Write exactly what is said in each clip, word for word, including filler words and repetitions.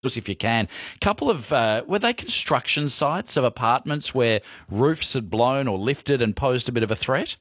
if you can. Couple of, uh, were they construction sites of apartments where roofs had blown or lifted and posed a bit of a threat?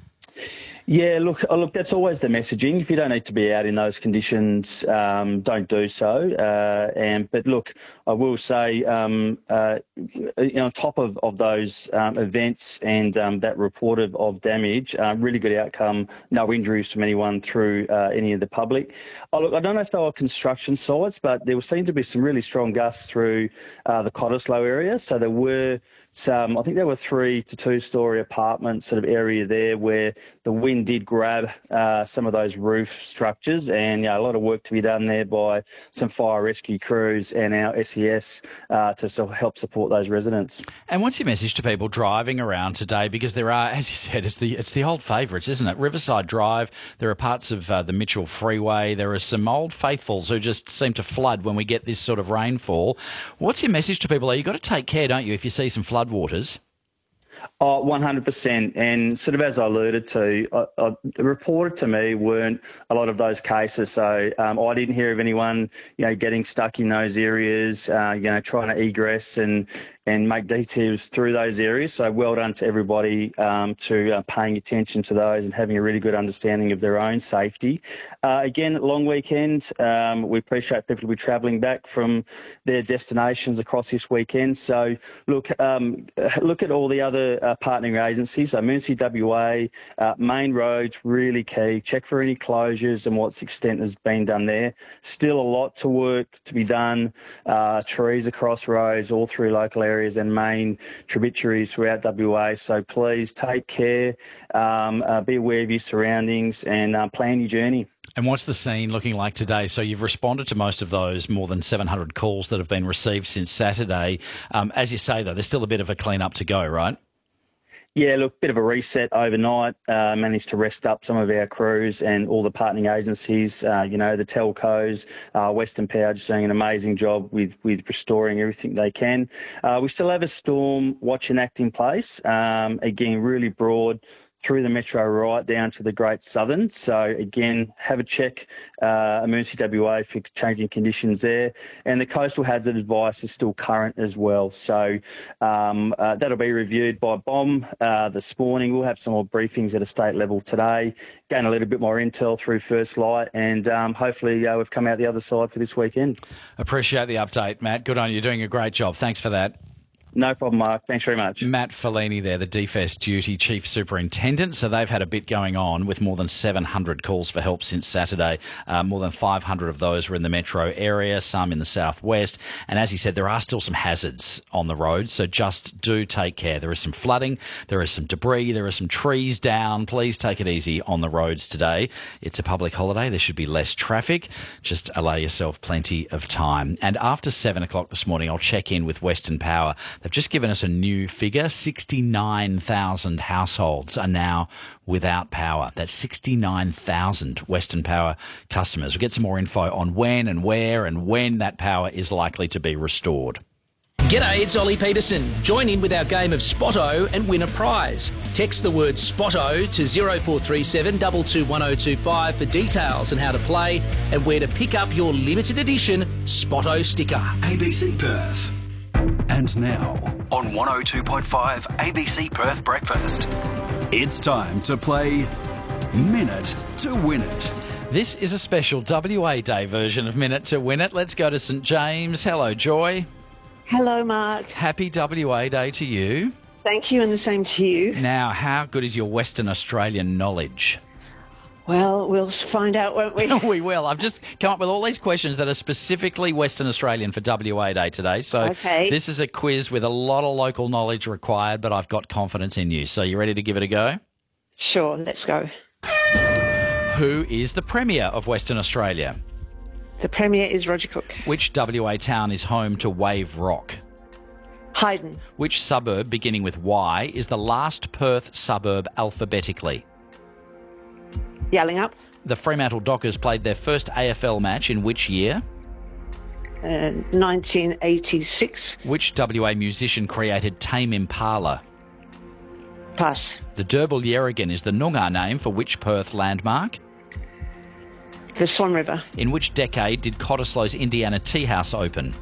Yeah, look, oh, look, that's always the messaging. If you don't need to be out in those conditions, um, don't do so. Uh, and but look, I will say, um, uh, you know, on top of, of those um, events and um, that report of, of damage, uh, really good outcome, no injuries from anyone through uh, any of the public. Oh, look, I don't know if they were construction sites, but there seemed to be some really strong gusts through uh, the Cottesloe area. So there were some, I think there were three to two story apartment sort of area there where the wind did grab uh, some of those roof structures, and you know, a lot of work to be done there by some fire rescue crews and our S E S uh, to sort of help support those residents. And what's your message to people driving around today? Because there are, as you said, it's the it's the old favourites, isn't it? Riverside Drive, there are parts of uh, the Mitchell Freeway, there are some old faithfuls who just seem to flood when we get this sort of rainfall. What's your message to people? You've got to take care, don't you, if you see some flood waters? Oh, one hundred percent. And sort of as I alluded to, uh, uh, reported to me weren't a lot of those cases. So um, I didn't hear of anyone, you know, getting stuck in those areas, uh, you know, trying to egress and, and make detours through those areas. So well done to everybody um, to uh, paying attention to those and having a really good understanding of their own safety. Uh, again, long weekend. Um, we appreciate people will be travelling back from their destinations across this weekend. So look, um, look at all the other uh, partnering agencies. So Emergency W A, uh, main roads, really key. Check for any closures and what extent has been done there. Still a lot to work to be done. Uh, trees across roads all through local areas and main tributaries throughout W A. So please take care, um, uh, be aware of your surroundings and uh, plan your journey. And what's the scene looking like today? So you've responded to most of those more than seven hundred calls that have been received since Saturday. Um, as you say, though, there's still a bit of a clean up to go, right? Yeah, look, bit of a reset overnight. Uh, managed to rest up some of our crews and all the partnering agencies, uh, you know, the telcos, uh, Western Power just doing an amazing job with, with restoring everything they can. Uh, we still have a storm watch and act in place. Um, again, really broad through the metro right down to the Great Southern. So again, have a check, uh, Emergency W A for changing conditions there. And the coastal hazard advice is still current as well. So um, uh, that'll be reviewed by B O M uh, this morning. We'll have some more briefings at a state level today, gain a little bit more intel through First Light, and um, hopefully uh, we've come out the other side for this weekend. Appreciate the update, Matt. Good on you. You're doing a great job. Thanks for that. No problem, Mark. Thanks very much. Matt Fellini there, the D F E S Duty Chief Superintendent. So they've had a bit going on with more than seven hundred calls for help since Saturday. Uh, more than five hundred of those were in the metro area, some in the southwest. And as he said, there are still some hazards on the road, so just do take care. There is some flooding, there is some debris, there are some trees down. Please take it easy on the roads today. It's a public holiday. There should be less traffic. Just allow yourself plenty of time. And after seven o'clock this morning, I'll check in with Western Power. They've just given us a new figure. sixty-nine thousand households are now without power. That's sixty-nine thousand Western Power customers. We'll get some more info on when and where and when that power is likely to be restored. G'day, it's Ollie Peterson. Join in with our game of Spotto and win a prize. Text the word Spotto to zero four three seven two two one zero two five for details on how to play and where to pick up your limited edition Spotto sticker. A B C Perth. And now, on one oh two point five A B C Perth Breakfast, it's time to play Minute to Win It. This is a special W A Day version of Minute to Win It. Let's go to St James. Hello, Joy. Hello, Mark. Happy W A Day to you. Thank you, and the same to you. Now, how good is your Western Australian knowledge? Well, we'll find out, won't we? We will. I've just come up with all these questions that are specifically Western Australian for W A Day today. So okay. This is a quiz with a lot of local knowledge required, but I've got confidence in you. So you ready to give it a go? Sure, let's go. Who is the Premier of Western Australia? The Premier is Roger Cook. Which W A town is home to Wave Rock? Hayden. Which suburb, beginning with Y, is the last Perth suburb alphabetically? Yallingup. The Fremantle Dockers played their first A F L match in which year? Uh, nineteen eighty-six. Which W A musician created Tame Impala? Pass. The Derbyl Yerrigan is the Noongar name for which Perth landmark? The Swan River. In which decade did Cottesloe's Indiana Tea House open?